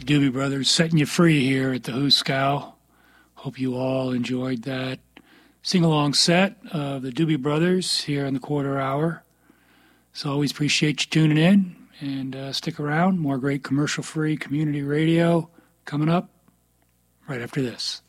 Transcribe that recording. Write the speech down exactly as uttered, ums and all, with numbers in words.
Doobie Brothers setting you free here at the Hooskow. Hope you all enjoyed that sing-along set of the Doobie Brothers here in the quarter hour. So always appreciate you tuning in, and uh, stick around. More great commercial-free community radio coming up right after this.